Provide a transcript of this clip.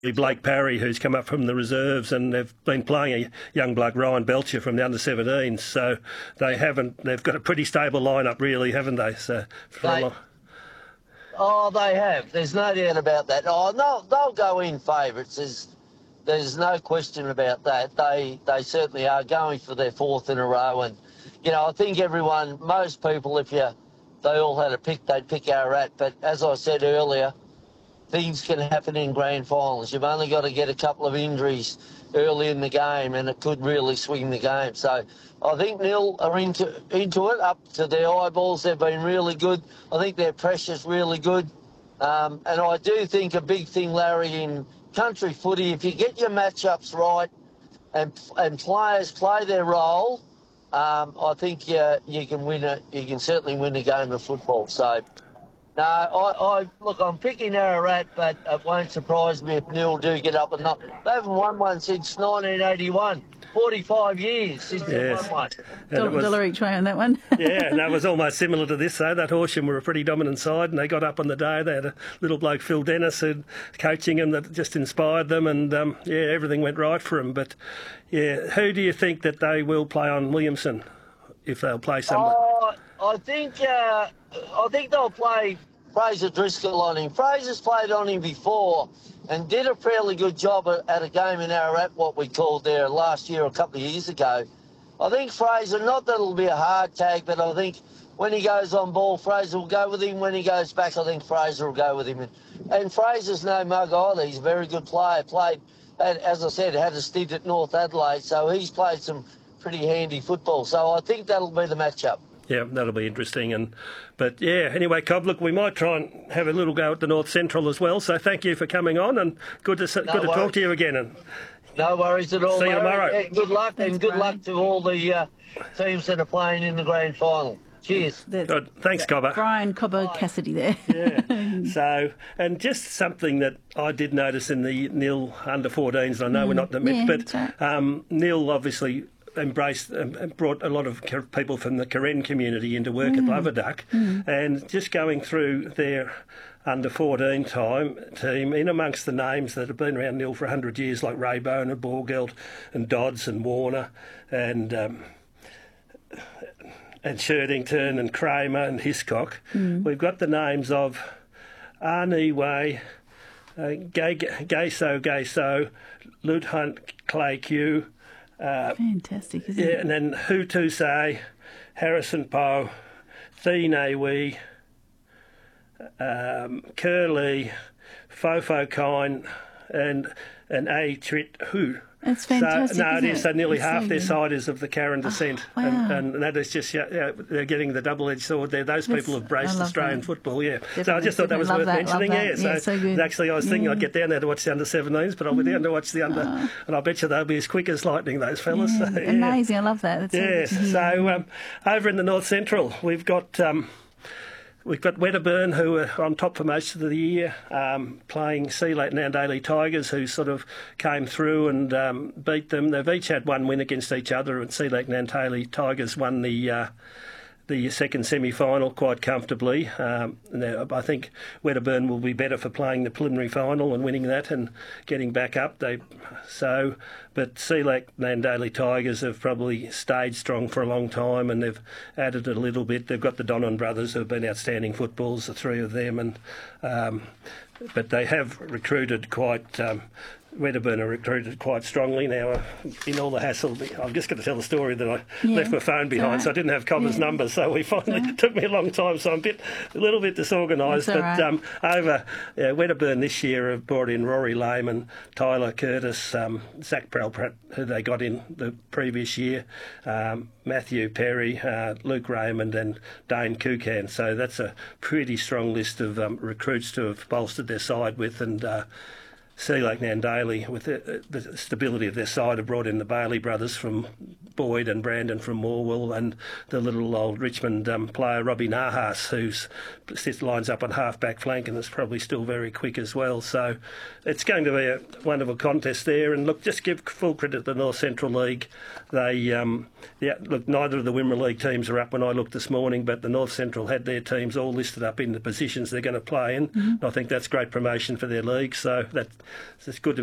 Blake Parry, who's come up from the reserves, and they've been playing a young bloke, Ryan Belcher, from the under-17s. So they've got a pretty stable lineup, really, haven't they? So they have. There's no doubt about that. Oh, no, they'll go in favourites. There's no question about that. They certainly are going for their fourth in a row. And, I think most people, if they all had a pick, they'd pick Ararat. But as I said earlier, things can happen in grand finals. You've only got to get a couple of injuries early in the game and it could really swing the game. So I think Nil are into it, up to their eyeballs. They've been really good. I think their pressure's really good. And I do think a big thing, Larry, in country footy, if you get your matchups right and players play their role, I think you can win it. You can certainly win a game of football. So, no, look, I'm picking Ararat, but it won't surprise me if Nil do get up and knock. They haven't won one since 1981. 45 years since they won one. Dollar each way on that one. Yeah, and that was almost similar to this, though. That Horsham were a pretty dominant side, and they got up on the day. They had a little bloke, Phil Dennis, who coaching them that just inspired them, and, everything went right for them. But, who do you think that they will play on Williamson, if they'll play someone? I think they'll play Fraser Driscoll on him. Fraser's played on him before and did a fairly good job at a game in Ararat, what we called there last year, a couple of years ago. I think Fraser, not that it'll be a hard tag, but I think when he goes on ball, Fraser will go with him. When he goes back, I think Fraser will go with him. And Fraser's no mug either. He's a very good player. As I said, had a stint at North Adelaide, so he's played some pretty handy football. So I think that'll be the matchup. Yeah, that'll be interesting. Anyway, Cobb, look, we might try and have a little go at the North Central as well. So thank you for coming on, and good to talk to you again. And no worries at all. See you tomorrow. Yeah, good luck. Thanks, and good luck to all the teams that are playing in the grand final. Cheers. Good. Thanks, Cobber. Brian Cobber Cassidy there. Yeah. So, and just something that I did notice in the Nil under-14s, I know we're not the Met, but right. Nil obviously embraced and brought a lot of people from the Karen community into work at Loverduck, and just going through their under-14 team, in amongst the names that have been around Nil for 100 years, like Raybone and Borgeld and Dodds and Warner and Sherdington and Kramer and Hiscock, we've got the names of Arnie Way, Gayso, Lut Hunt, Clay Q, fantastic, isn't it? And then Hutu Say, Harrison Poe, Thine Wee, Curly, Fofo Kine, and A Trit Hu. That's fantastic. So, it is. So nearly it's half so their good. side is of the Karen descent, wow. and that is just they're getting the double-edged sword there. Those people have braced Australian football. Yeah, Definitely. so I just thought that was worth mentioning. Yeah, so good. Actually, I was thinking I'd get down there to watch the under-17s, but I'll be down to watch the under, and I bet you they'll be as quick as lightning. Those fellas. Yeah, So, amazing. I love that. That's yes. So over in the North Central, we've got Wedderburn, who are on top for most of the year, playing Sealake Nandaly Tigers, who sort of came through and beat them. They've each had one win against each other, and Sealake Nandaly Tigers won the second semi-final quite comfortably. Now, I think Wedderburn will be better for playing the preliminary final and winning that and getting back up. But Sealake Nandaly Tigers have probably stayed strong for a long time, and they've added a little bit. They've got the Donnan brothers, who have been outstanding footballers, the three of them, and but they have recruited quite. Wedderburn are recruited quite strongly now. In all the hassle, I'm just going to tell the story that I left my phone behind, so I didn't have Cobber's number. So we finally it took me a long time, so I'm a little bit disorganised. But Wedderburn this year have brought in Rory Lehman, Tyler Curtis, Zach Prelpratt, who they got in the previous year, Matthew Perry, Luke Raymond, and Dane Kukan. So that's a pretty strong list of recruits to have bolstered their side with, and Sealake Nandaly, with the stability of their side, have brought in the Bailey brothers from Boyd and Brandon from Morwell, and the little old Richmond player Robbie Nahas, who lines up on half-back flank and is probably still very quick as well. So it's going to be a wonderful contest there. And look, just give full credit to the North Central League. They, look, neither of the Wimmera League teams are up when I looked this morning, but the North Central had their teams all listed up in the positions they're going to play in. I think that's great promotion for their league. So it's good to